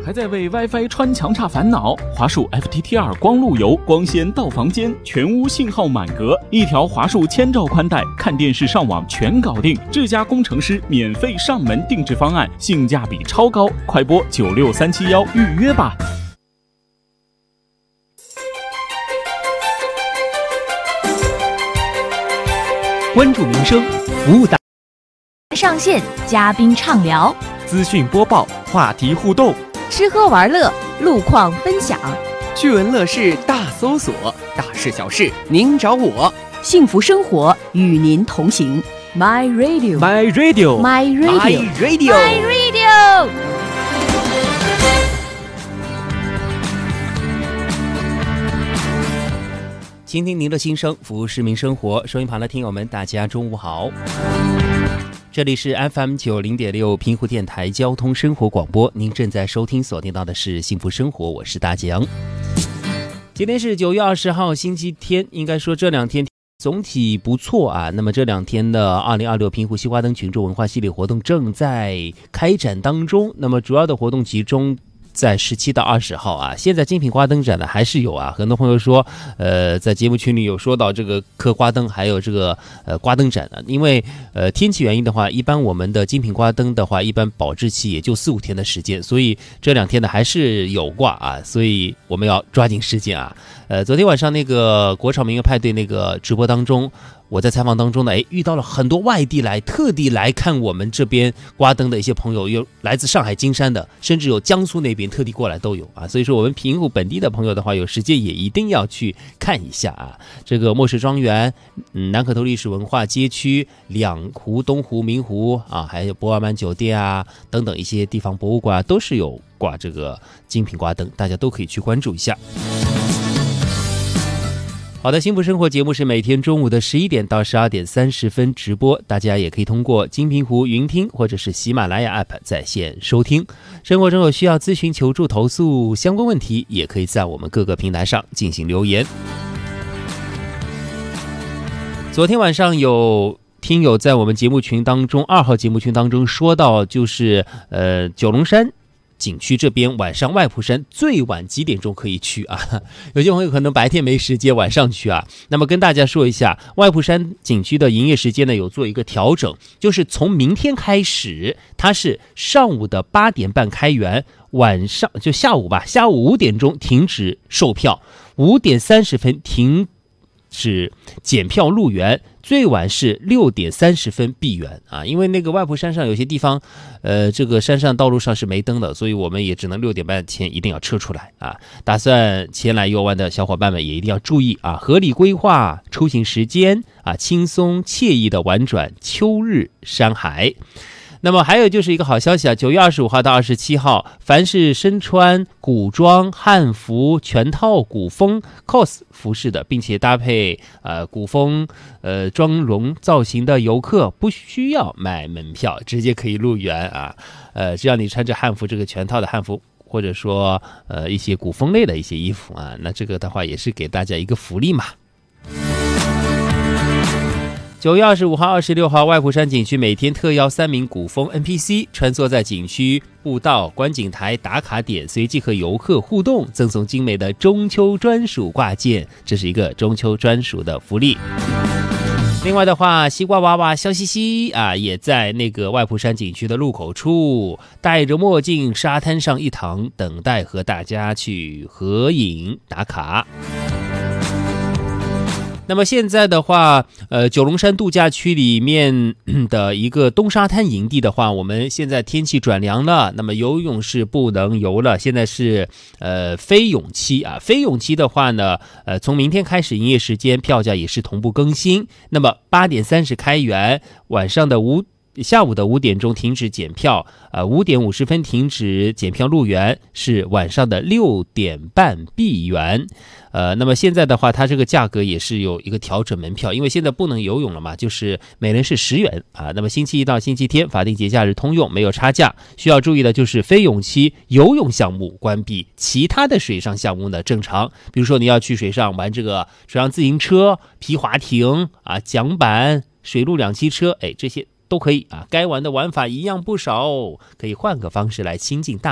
还在为 WiFi 穿墙差烦恼？华数 FTTR 光路由，光纤到房间，全屋信号满格，一条华数1000兆宽带，看电视上网全搞定。智家工程师免费上门定制方案，性价比超高，快拨96371预约吧。 关注民生，服务大上线，嘉宾畅聊， 资讯播报，话题互动， 吃喝玩乐，路况分享， 趣闻乐事大搜索，大事小事您找我， 幸福生活与您同行。My Radio， My Radio， My Radio， My Radio， My Radio。 倾听您的心声，服务市民生活。收音旁的听友们，大家中午好。这里是 FM 90.6平湖电台交通生活广播，您正在收听锁定到的是幸福生活，我是大江。今天是9月20号星期天，应该说这两天总体不错啊。那么这两天的2026平湖西瓜灯群众文化系列活动正在开展当中，那么主要的活动集中在17到20号啊。现在精品花灯展呢还是有啊，很多朋友说在节目群里有说到这个刻花灯还有这个瓜灯展呢。因为天气原因的话，一般我们的精品花灯的话一般保质期也就4-5天的时间，所以这两天呢还是有挂啊，所以我们要抓紧时间啊。昨天晚上那个国潮民乐派对那个直播当中，我在采访当中呢，遇到了很多外地来特地来看我们这边刮灯的一些朋友，有来自上海金山的，甚至有江苏那边特地过来都有啊。所以说我们平湖本地的朋友的话，有时间也一定要去看一下啊。这个莫氏庄园、南河头历史文化街区、两湖、东湖、明湖啊，还有博尔曼酒店啊等等一些地方博物馆都是有挂这个精品刮灯，大家都可以去关注一下。好的，幸福生活节目是每天中午的11点到12点30分直播，大家也可以通过金平湖云听或者是喜马拉雅 App 在线收听。生活中有需要咨询求助投诉相关问题，也可以在我们各个平台上进行留言。昨天晚上有听友在我们节目群当中2号节目群当中说到，就是九龙山景区这边晚上外埔山最晚几点钟可以去啊？有些朋友可能白天没时间，晚上去啊。那么跟大家说一下，外埔山景区的营业时间呢有做一个调整，就是从明天开始，它是上午的8点半开园，晚上就下午5点钟停止售票，5点30分停止检票入园，最晚是6点30分闭园啊。因为那个外埔山上有些地方这个山上道路上是没灯的，所以我们也只能6点半前一定要撤出来啊。打算前来游玩的小伙伴们也一定要注意啊，合理规划出行时间啊，轻松惬意的玩转秋日山海。那么还有就是一个好消息啊，9月25号到27号，凡是身穿古装、汉服、全套古风 cos 服饰的，并且搭配古风妆容造型的游客，不需要买门票，直接可以入园啊。只要你穿着汉服，这个全套的汉服，或者说一些古风类的一些衣服啊，那这个的话也是给大家一个福利嘛。9月25号、26号，外埔山景区每天特邀3名古风 NPC 穿梭在景区步道、观景台打卡点，随即和游客互动，赠送精美的中秋专属挂件，这是一个中秋专属的福利。另外的话，西瓜娃娃笑嘻嘻啊，也在那个外埔山景区的入口处，戴着墨镜，沙滩上一躺，等待和大家去合影打卡。那么现在的话，九龙山度假区里面的一个东沙滩营地的话，我们现在天气转凉了，那么游泳是不能游了，现在是非泳期啊。非泳期的话呢，从明天开始营业时间票价也是同步更新。那么8点30开园，下午的5点钟停止检票，5点50分停止检票入园，是晚上的6点半闭园。那么现在的话，它这个价格也是有一个调整门票，因为现在不能游泳了嘛，就是每人是10元啊。那么星期一到星期天法定节假日通用，没有差价。需要注意的就是非泳期游泳项目关闭，其他的水上项目呢正常。比如说你要去水上玩这个水上自行车、皮划艇啊、桨板、水陆两栖车，这些都可以啊，该玩的玩法一样不少，可以换个方式来亲近大